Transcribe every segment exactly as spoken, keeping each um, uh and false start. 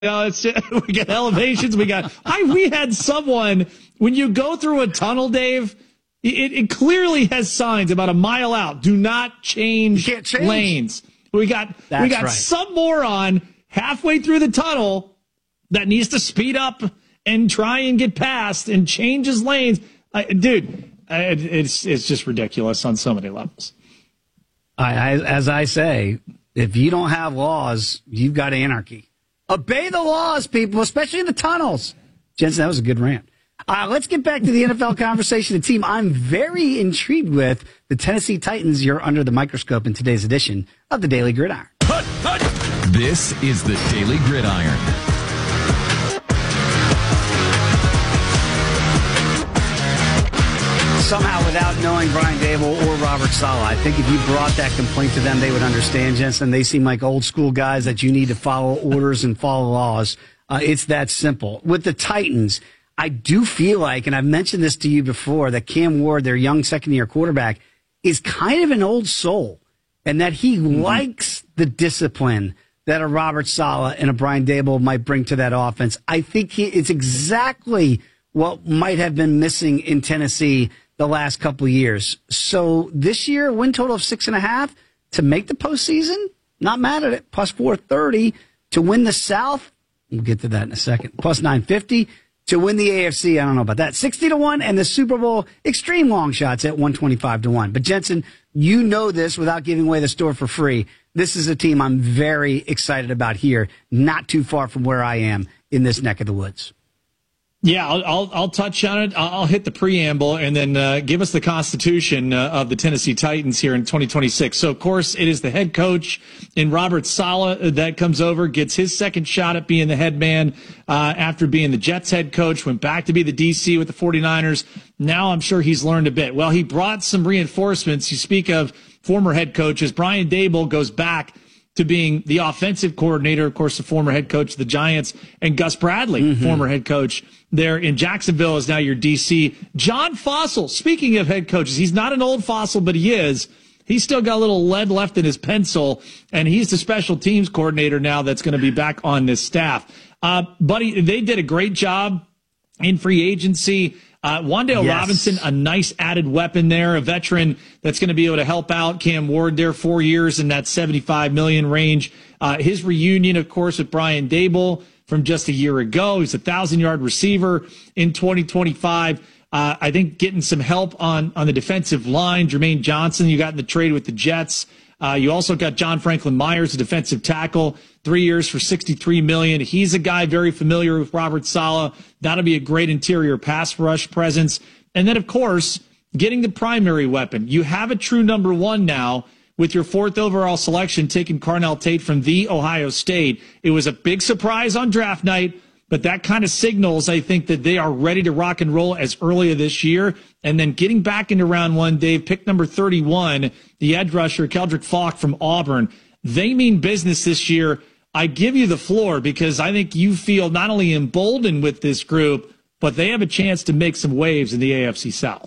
know, it's just, we got elevations. We got, I, we had someone, when you go through a tunnel, Dave, it, it clearly has signs about a mile out. Do not change, change. lanes. We got, That's we got right. some moron halfway through the tunnel that needs to speed up and try and get past and change his lanes. I, dude, it, it's, it's just ridiculous on so many levels. I, I, as I say, if you don't have laws, you've got anarchy. Obey the laws, people, especially in the tunnels. Jensen, that was a good rant. Uh, let's get back to the N F L conversation. The team I'm very intrigued with, the Tennessee Titans. You're under the microscope in today's edition of the Daily Gridiron. Hut, hut. This is the Daily Gridiron. Somehow, without knowing Brian Daboll or Robert Saleh, I think if you brought that complaint to them, they would understand, Jensen. They seem like old school guys that you need to follow orders and follow laws. Uh, it's that simple. With the Titans, I do feel like, and I've mentioned this to you before, that Cam Ward, their young second-year quarterback, is kind of an old soul, and that he mm-hmm. likes the discipline that a Robert Saleh and a Brian Daboll might bring to that offense. I think he, it's exactly what might have been missing in Tennessee the last couple of years. So this year, a win total of six and a half to make the postseason. Not mad at it. Plus four thirty to win the South. We'll get to that in a second. Plus nine fifty to win the A F C. I don't know about that. sixty to one and the Super Bowl extreme long shots at one twenty-five to one. But Jensen, you know this without giving away the store for free. This is a team I'm very excited about here, not too far from where I am in this neck of the woods. Yeah, I'll, I'll I'll touch on it. I'll, I'll hit the preamble and then uh, give us the constitution uh, of the Tennessee Titans here in twenty twenty-six. So, of course, it is the head coach in Robert Saleh that comes over, gets his second shot at being the head man uh, after being the Jets head coach, went back to be the D C with the 49ers. Now I'm sure he's learned a bit. Well, he brought some reinforcements. You speak of former head coaches. Brian Daboll goes back to being the offensive coordinator, of course, the former head coach of the Giants, and Gus Bradley, mm-hmm. former head coach there in Jacksonville, is now your D C. John Fossil, speaking of head coaches, he's not an old fossil, but he is. He's still got a little lead left in his pencil, and he's the special teams coordinator now that's going to be back on this staff. Uh, buddy, they did a great job in free agency. Uh, Wan'Dale yes. Robinson, a nice added weapon there, a veteran that's going to be able to help out Cam Ward there, four years in that seventy-five million dollars range. Uh, his reunion, of course, with Brian Daboll from just a year ago. He's a thousand-yard receiver in twenty twenty-five. Uh, I think getting some help on, on the defensive line. Jermaine Johnson, you got in the trade with the Jets. Uh, you also got John Franklin Myers, a defensive tackle, three years for sixty-three million dollars. He's a guy very familiar with Robert Saleh. That'll be a great interior pass rush presence. And then, of course, getting the primary weapon. You have a true number one now with your fourth overall selection, taking Carnell Tate from The Ohio State. It was a big surprise on draft night, but that kind of signals, I think, that they are ready to rock and roll as early this year. And then getting back into round one, Dave, pick number thirty-one, the edge rusher, Keldrick Falk from Auburn. They mean business this year. I give you the floor because I think you feel not only emboldened with this group, but they have a chance to make some waves in the A F C South.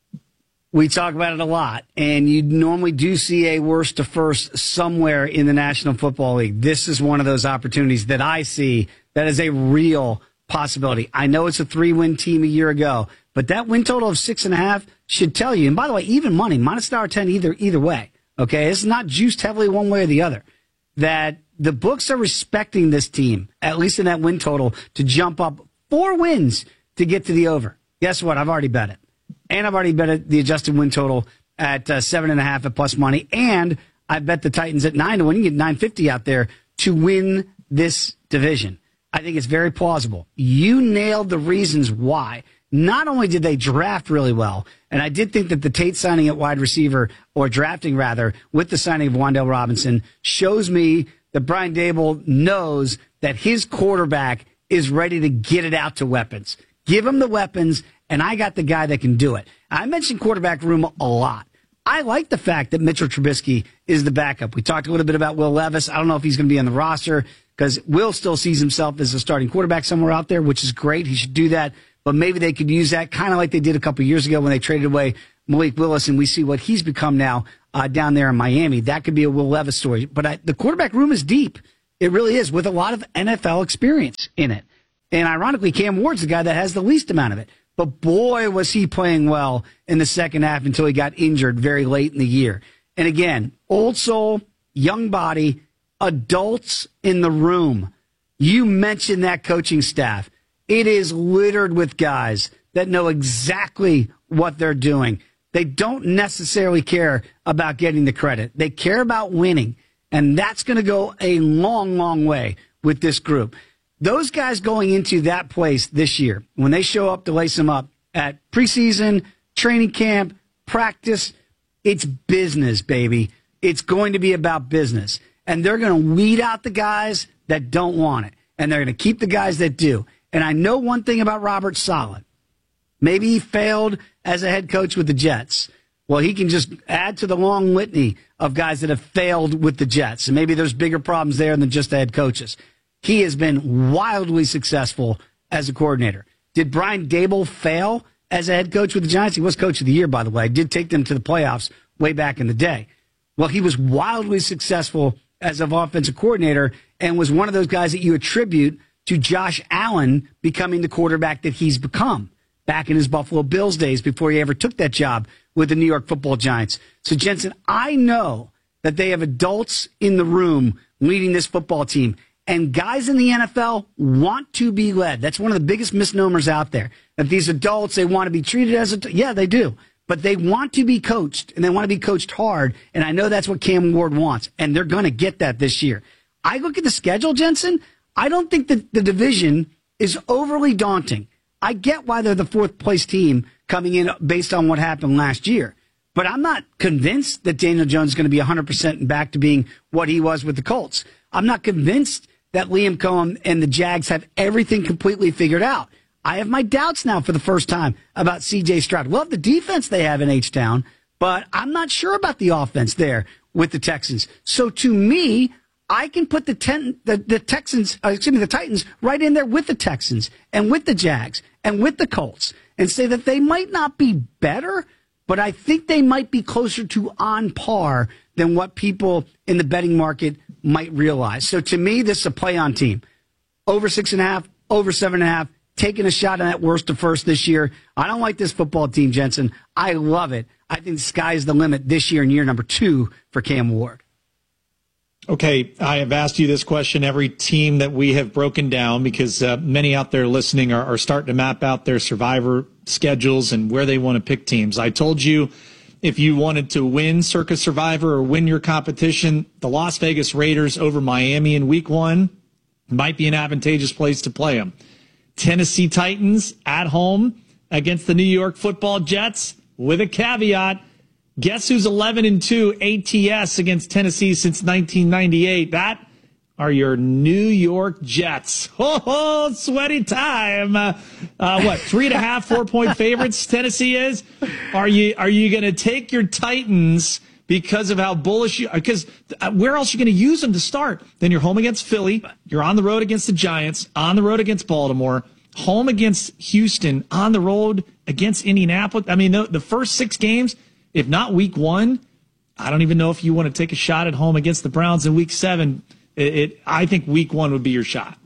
We talk about it a lot, and you normally do see a worst to first somewhere in the National Football League. This is one of those opportunities that I see that is a real possibility. I know it's a three-win team a year ago, but that win total of six and a half should tell you, and by the way, even money, minus one ten either either way, okay? It's not juiced heavily one way or the other, that the books are respecting this team, at least in that win total, to jump up four wins to get to the over. Guess what? I've already bet it. And I've already bet it, the adjusted win total at uh, seven and a half at plus money. And I bet the Titans at nine to win. You get nine fifty out there to win this division. I think it's very plausible. You nailed the reasons why. Not only did they draft really well, and I did think that the Tate signing at wide receiver, or drafting rather, with the signing of Wan'Dale Robinson, shows me that Brian Daboll knows that his quarterback is ready to get it out to weapons. Give him the weapons, and I got the guy that can do it. I mentioned quarterback room a lot. I like the fact that Mitchell Trubisky is the backup. We talked a little bit about Will Levis. I don't know if he's going to be on the roster because Will still sees himself as a starting quarterback somewhere out there, which is great. He should do that. But maybe they could use that kind of like they did a couple of years ago when they traded away Malik Willis, and we see what he's become now uh, down there in Miami. That could be a Will Levis story. But I, the quarterback room is deep. It really is, with a lot of N F L experience in it. And ironically, Cam Ward's the guy that has the least amount of it. But boy, was he playing well in the second half until he got injured very late in the year. And again, old soul, young body, adults in the room. You mentioned that coaching staff. It is littered with guys that know exactly what they're doing. They don't necessarily care about getting the credit. They care about winning. And that's going to go a long, long way with this group. Those guys going into that place this year, when they show up to lace them up at preseason, training camp, practice, it's business, baby. It's going to be about business. And they're going to weed out the guys that don't want it. And they're going to keep the guys that do. And I know one thing about Robert Saleh. Maybe he failed as a head coach with the Jets. Well, he can just add to the long litany of guys that have failed with the Jets. And maybe there's bigger problems there than just the head coaches. He has been wildly successful as a coordinator. Did Brian Daboll fail as a head coach with the Giants? He was coach of the year, by the way. I did take them to the playoffs way back in the day. Well, he was wildly successful as an offensive coordinator and was one of those guys that you attribute to Josh Allen becoming the quarterback that he's become back in his Buffalo Bills days before he ever took that job with the New York Football Giants. So, Jensen, I know that they have adults in the room leading this football team. And guys in the N F L want to be led. That's one of the biggest misnomers out there. That these adults, they want to be treated as a, yeah, they do. But they want to be coached, and they want to be coached hard. And I know that's what Cam Ward wants, and they're going to get that this year. I look at the schedule, Jensen. I don't think that the division is overly daunting. I get why they're the fourth place team coming in based on what happened last year. But I'm not convinced that Daniel Jones is going to be one hundred percent back to being what he was with the Colts. I'm not convinced that Liam Cohen and the Jags have everything completely figured out. I have my doubts now for the first time about C J Stroud. Love the defense they have in H-Town, but I'm not sure about the offense there with the Texans. So to me, I can put the ten, the, the Texans, uh, excuse me, the Titans right in there with the Texans and with the Jags and with the Colts and say that they might not be better, but I think they might be closer to on par than what people in the betting market might realize. So to me, this is a play-on team. Over six and a half, over seven and a half, taking a shot on that worst to first this year. I don't like this football team, Jensen. I love it. I think the sky's the limit this year in year number two for Cam Ward. Okay, I have asked you this question every team that we have broken down because uh, many out there listening are, are starting to map out their survivor schedules and where they want to pick teams. I told you if you wanted to win Circa Survivor or win your competition, the Las Vegas Raiders over Miami in week one might be an advantageous place to play them. Tennessee Titans at home against the New York Football Jets with a caveat. Guess who's eleven and two A T S against Tennessee since nineteen ninety-eight? That are your New York Jets. Oh, sweaty time. Uh, uh, what, three and a half, four point favorites Tennessee is? Are you, are you going to take your Titans because of how bullish you, because where else are you going to use them to start? Then you're home against Philly. You're on the road against the Giants, on the road against Baltimore, home against Houston, on the road against Indianapolis. I mean, the, the first six games, if not week one, I don't even know if you want to take a shot at home against the Browns in week seven. It, it, I think week one would be your shot.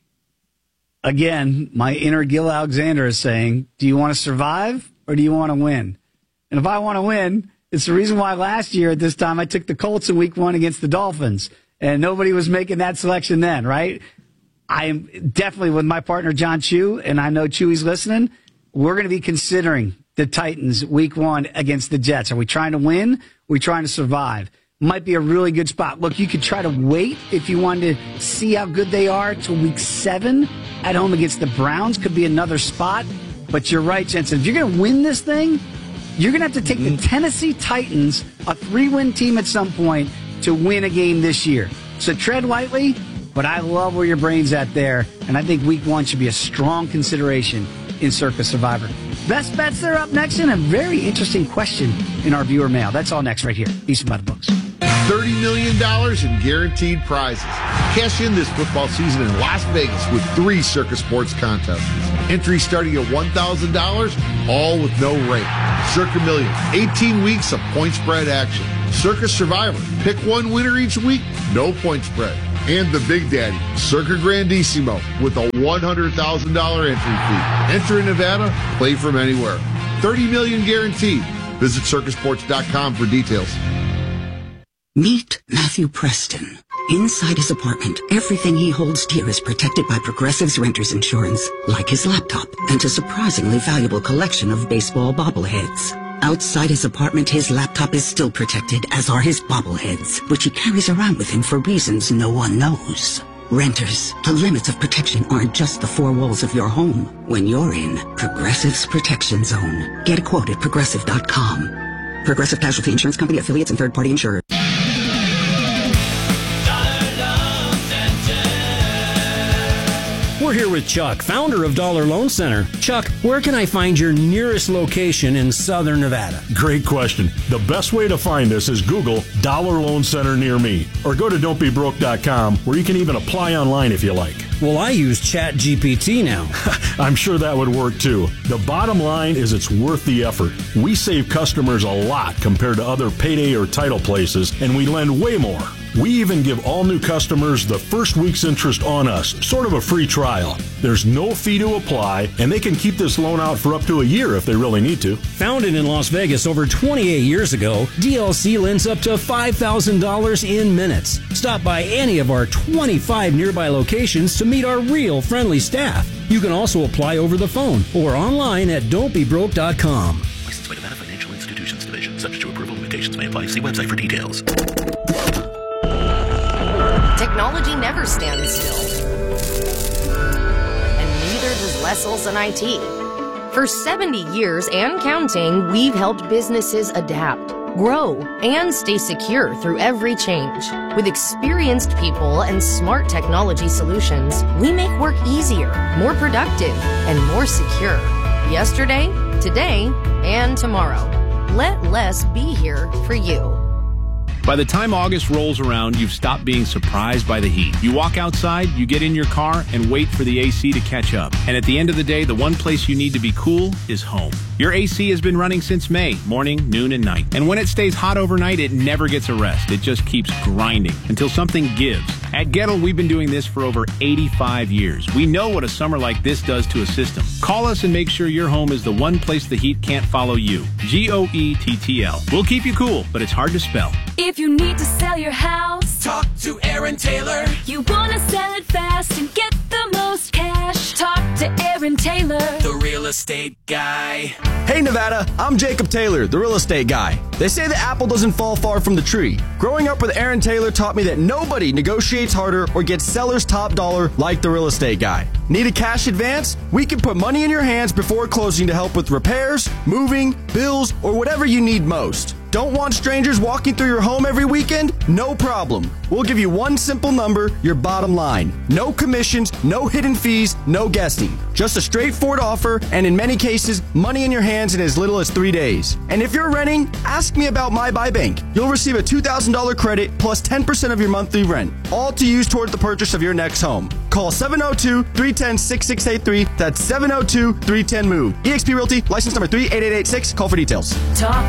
Again, my inner Gil Alexander is saying, do you want to survive or do you want to win? And if I want to win, it's the reason why last year at this time I took the Colts in week one against the Dolphins. And nobody was making that selection then, right? I am definitely with my partner, John Chew, and I know Chewy's listening. We're going to be considering the Titans week one against the Jets. Are we trying to win? Are we trying to survive? Might be a really good spot. Look, you could try to wait if you wanted to see how good they are till week seven at home against the Browns. Could be another spot. But you're right, Jensen. If you're going to win this thing, you're going to have to take the Tennessee Titans, a three-win team at some point, to win a game this year. So tread lightly, but I love where your brain's at there. And I think week one should be a strong consideration in Circa Survivor. Best bets are up next, and a very interesting question in our viewer mail. That's all next right here. Eastern by the Books. thirty million dollars in guaranteed prizes. Cash in this football season in Las Vegas with three Circa Sports contests. Entry starting at one thousand dollars, all with no rate. Circa Million, eighteen weeks of point spread action. Circa Survivor, pick one winner each week, no point spread. And the Big Daddy, Circa Grandissimo, with a one hundred thousand dollars entry fee. Enter in Nevada, play from anywhere. thirty million dollars guaranteed. Visit circa sports dot com for details. Meet Matthew Preston. Inside his apartment, everything he holds dear is protected by Progressive's renter's insurance, like his laptop and a surprisingly valuable collection of baseball bobbleheads. Outside his apartment, his laptop is still protected, as are his bobbleheads, which he carries around with him for reasons no one knows. Renters, the limits of protection aren't just the four walls of your home. When you're in Progressive's Protection Zone, get a quote at progressive dot com. Progressive Casualty Insurance Company, affiliates, and third-party insurers. We're here with Chuck, founder of Dollar Loan Center. Chuck, where can I find your nearest location in Southern Nevada? Great question. The best way to find us is Google Dollar Loan Center near me, or go to don't be broke dot com, where you can even apply online if you like. Well, I use Chat G P T now. I'm sure that would work too. The bottom line is it's worth the effort. We save customers a lot compared to other payday or title places, and we lend way more. We even give all new customers the first week's interest on us, sort of a free trial. There's no fee to apply, and they can keep this loan out for up to a year if they really need to. Founded in Las Vegas over twenty-eight years ago, D L C lends up to five thousand dollars in minutes. Stop by any of our twenty-five nearby locations to meet our real friendly staff. You can also apply over the phone or online at don't be broke dot com. Licensed by Nevada Financial Institutions Division. Subject to approval, limitations may apply. See website for details. Technology never stands still. And neither does Wessels and I T. For seventy years and counting, we've helped businesses adapt, grow, and stay secure through every change. With experienced people and smart technology solutions, we make work easier, more productive, and more secure. Yesterday, today, and tomorrow. Let less be here for you. By the time August rolls around, you've stopped being surprised by the heat. You walk outside, you get in your car, and wait for the A C to catch up. And at the end of the day, the one place you need to be cool is home. Your A C has been running since May, morning, noon, and night. And when it stays hot overnight, it never gets a rest. It just keeps grinding until something gives. At Gettle, we've been doing this for over eighty-five years. We know what a summer like this does to a system. Call us and make sure your home is the one place the heat can't follow you. G O E T T L. We'll keep you cool, but it's hard to spell. If you need to sell your house, talk to Aaron Taylor. You want to sell it fast and get the most cash, talk to Aaron Taylor, the real estate guy. Hey Nevada, I'm Jacob Taylor, the real estate guy. They say the apple doesn't fall far from the tree. Growing up with Aaron Taylor taught me that nobody negotiates harder or gets seller's top dollar like the real estate guy. Need a cash advance? We can put money in your hands before closing to help with repairs, moving, bills, or whatever you need most. Don't want strangers walking through your home every weekend? No problem. We'll give you one simple number, your bottom line. No commissions, no hidden fees, no guessing. Just a straightforward offer, and in many cases, money in your hands in as little as three days. And if you're renting, ask me about My Buy Bank. You'll receive a two thousand dollars credit plus ten percent of your monthly rent, all to use toward the purchase of your next home. Call seven oh two, three one oh, six six eight three. That's seven oh two, three one oh, M O V E. eXp Realty, license number three eight eight eight six. Call for details. Talk